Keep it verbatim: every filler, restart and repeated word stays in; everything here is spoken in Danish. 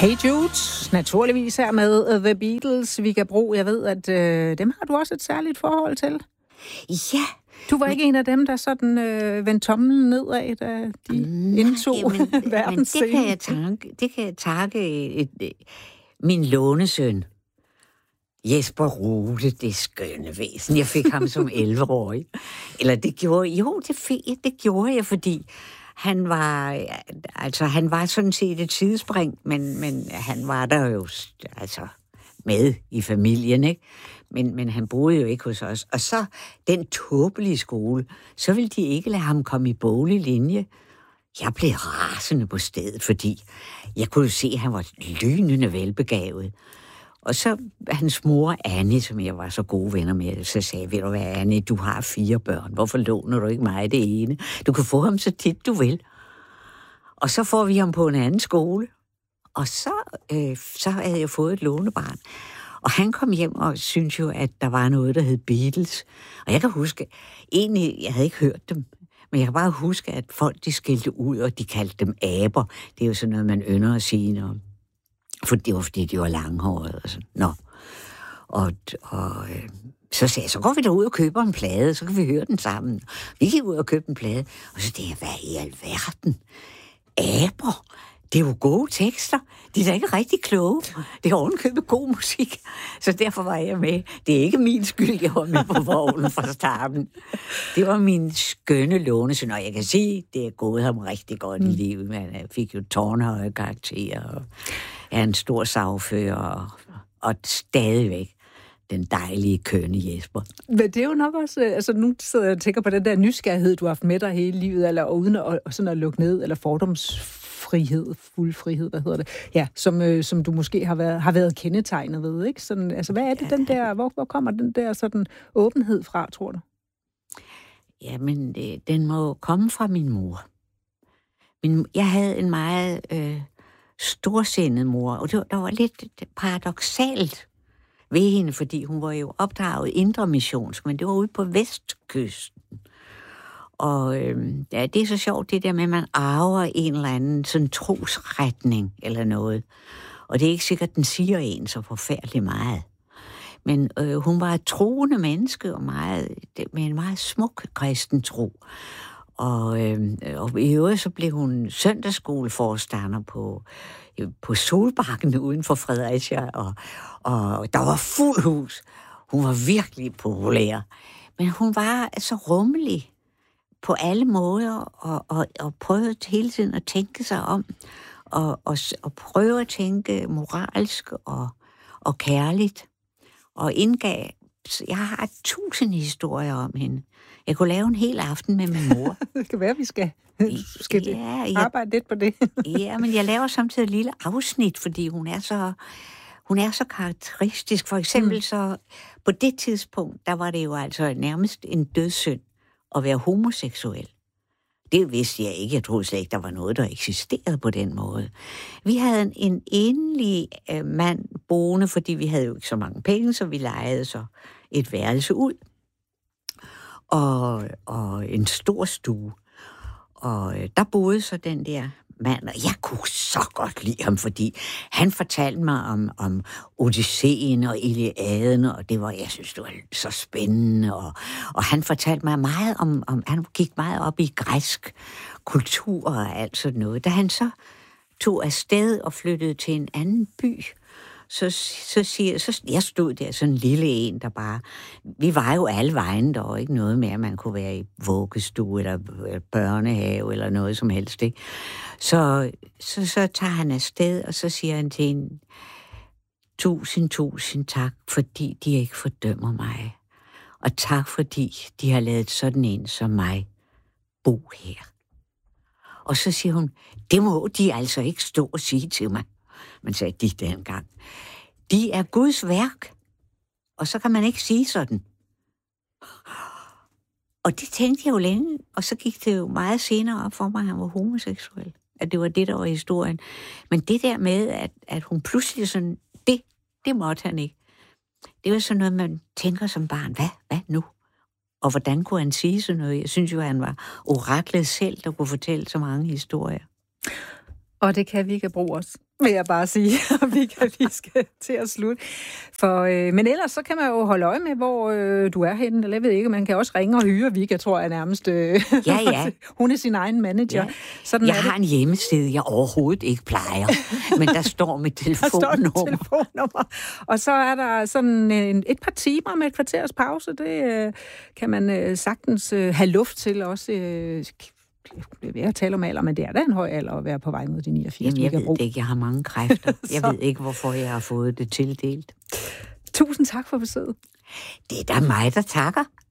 Hey Jude, naturligvis her med The Beatles, Vigga Bro. Jeg ved, at øh, dem har du også et særligt forhold til. Ja. Du var men... ikke en af dem, der sådan øh, vendte tommelen nedad, da de Nej, indtog jamen, verdens men det kan jeg takke, det kan jeg takke et, et, min lånesøn. Jesper Rode, det skønne væsen. Jeg fik ham som elleve-årig. Eller det gjorde jo, det, fik, det gjorde jeg, fordi han var, altså han var sådan set et sidespring, men, men han var der jo altså med i familien, ikke? Men, men han boede jo ikke hos os. Og så den tåbelige skole, så ville de ikke lade ham komme i boglig linje. Jeg blev rasende på stedet, fordi jeg kunne jo se, at han var lynende velbegavet. Og så hans mor, Annie, som jeg var så gode venner med, så sagde, ved du hvad, Annie, du har fire børn. Hvorfor låner du ikke mig det ene? Du kan få ham så tit, du vil. Og så får vi ham på en anden skole. Og så, øh, så havde jeg fået et lånebarn. Og han kom hjem og syntes jo, at der var noget, der hed Beatles. Og jeg kan huske, egentlig, jeg havde ikke hørt dem, men jeg kan bare huske, at folk, de skilte ud, og de kaldte dem aber. Det er jo sådan noget, man ynder at sige, når... For det var, fordi de var langhårede og sådan. Nå. Og, og øh, så sagde jeg, så går vi derud og køber en plade, så kan vi høre den sammen. Vi gik ud og købte en plade, og så tænkte jeg, hvad i alverden? Aber? Det er jo gode tekster. De er da ikke rigtig kloge. Det er ovenkøbet god musik. Så derfor var jeg med. Det er ikke min skyld, jeg var med på vognen fra starten. Det var min skønne lånesøn, og jeg kan sige, det er gået ham rigtig godt i livet. Men jeg fik jo tårnhøje karakterer, og er en stor sagfører, og, og stadigvæk den dejlige, kønne Jesper. Men det er jo nok også, altså nu sidder jeg og tænker på den der nysgerrighed, du har haft med dig hele livet, eller uden at, sådan at lukke ned, eller fordomsfrihed, fuld frihed, hvad hedder det? Ja, som, øh, som du måske har været, har været kendetegnet ved, ikke? Sådan, altså hvad er det, den der, hvor, hvor kommer den der sådan åbenhed fra, tror du? Jamen, det, den må komme fra min mor. Min, jeg havde en meget øh, storsindet mor, og det var, der var lidt paradoksalt ved hende, fordi hun var jo opdraget indre missionsk, men det var ude på vestkysten. Og øh, ja, det er så sjovt, det der med, at man arver en eller anden sådan trosretning eller noget. Og det er ikke sikkert, at den siger en så forfærdeligt meget. Men øh, hun var et troende menneske, og meget, med en meget smuk kristen tro. Og, øh, og i øvrigt så blev hun søndagsskoleforstander på, på Solbakken uden for Fredericia, og, og der var fuld hus. Hun var virkelig populær. Men hun var så rummelig på alle måder, og, og, og prøvede hele tiden at tænke sig om, og, og, og prøve at tænke moralsk og, og kærligt. Og indgav, jeg har tusind historier om hende. Jeg kunne lave en hel aften med min mor. Det kan være, vi skal, skal ja, jeg, arbejde lidt på det. Ja, men jeg laver samtidig et lille afsnit, fordi hun er så, hun er så karakteristisk. For eksempel mm. så, på det tidspunkt, der var det jo altså nærmest en dødssynd at være homoseksuel. Det vidste jeg ikke. Jeg troede slet ikke, der var noget, der eksisterede på den måde. Vi havde en, en enlig øh, mand boende, fordi vi havde jo ikke så mange penge, så vi lejede så et værelse ud. Og, og en stor stue. Og øh, der boede så den der mand, og jeg kunne så godt lide ham, fordi han fortalte mig om, om Odysseen og Iliaden, og det var, jeg synes, det var så spændende, og, og han fortalte mig meget om, om, han gik meget op i græsk kultur og alt sådan noget. Da han så tog afsted og flyttede til en anden by, så, så siger så jeg stod der sådan en lille en, der bare, vi var jo alle vejen, der var ikke noget med, at man kunne være i vuggestue eller børnehave eller noget som helst, ikke? Så, så, så tager han afsted, og så siger han til hende, tusind, tusind tak, fordi de ikke fordømmer mig. Og tak, fordi de har ladet sådan en som mig bo her. Og så siger hun, det må de altså ikke stå og sige til mig. Man sagde de dengang. De er Guds værk, og så kan man ikke sige sådan. Og det tænkte jeg jo længe, og så gik det jo meget senere op for mig, at han var homoseksuel. At det var det, der var historien. Men det der med, at, at hun pludselig sådan, det, det måtte han ikke. Det var sådan noget, man tænker som barn, hvad, hvad nu? Og hvordan kunne han sige sådan noget? Jeg synes jo, at han var oraklet selv, der kunne fortælle så mange historier. Og det kan vi ikke bruge os, vil jeg bare sige. vi, kan, vi skal til at slutte. For, øh, men ellers så kan man jo holde øje med, hvor øh, du er henne. Eller jeg ved ikke, man kan også ringe og hyre Vika, tror jeg nærmest. Øh, ja, ja. Hun er sin egen manager. Ja. Sådan jeg har det. En hjemmeside, jeg overhovedet ikke plejer. Men der står mit telefonnummer. Der står telefonnummer. Og så er der sådan en, et par timer med et kvarters pause. Det øh, kan man øh, sagtens øh, have luft til også. Øh, Jeg taler om alder, men det er da en høj alder at være på vej mod de niogfirs. Jamen, jeg ved det ikke. Jeg har mange kræfter. Jeg ved ikke, hvorfor jeg har fået det tildelt. Tusind tak for besøget. Det er da mig, der takker.